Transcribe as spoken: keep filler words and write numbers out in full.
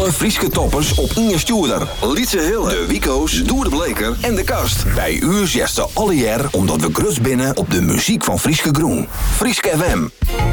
Alle Frieske toppers op Inge Stoerder, Lietse Hille, de Wico's, Doer de Bleker en de Kast. Bij u zesde alle jaar omdat we grut binnen op de muziek van Frieske Groen. Frieske F M.